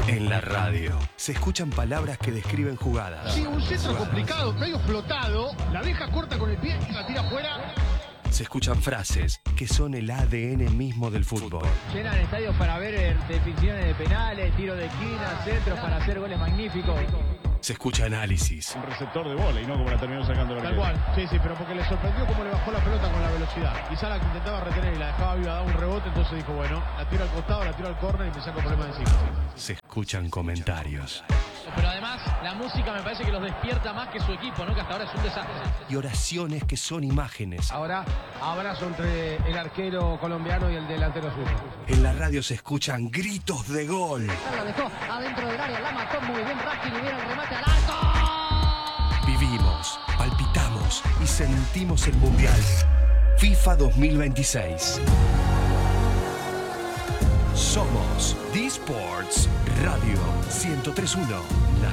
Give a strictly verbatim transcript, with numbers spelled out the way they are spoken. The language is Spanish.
En la radio se escuchan palabras que describen jugadas. Sí, un centro complicado, medio flotado, la deja corta con el pie y la tira afuera. Se escuchan frases que son el A D N mismo del fútbol. Llenan estadios para ver definiciones de penales, tiros de esquina, centros para hacer goles magníficos. Se escucha análisis. Un receptor de bola y no como la terminó sacando la Tal cual, sí, sí, pero porque le sorprendió cómo le bajó la pelota con la velocidad. Quizá la que intentaba retener y la dejaba viva, daba un rebote, entonces dijo, bueno, la tiro al costado, la tiro al córner y me saco el problema de encima. Se escuchan comentarios. Pero además, la música me parece que los despierta más que su equipo, ¿no? Que hasta ahora es un desastre. Y oraciones que son imágenes. Ahora, abrazo entre el arquero colombiano y el delantero suyo. En la radio se escuchan gritos de gol. La dejó adentro del área, la mató muy bien Rakitic y viene el remate al arco. Vivimos, palpitamos y sentimos el Mundial. FIFA dos mil veintiséis. Somos D-Sports Radio ciento tres punto uno.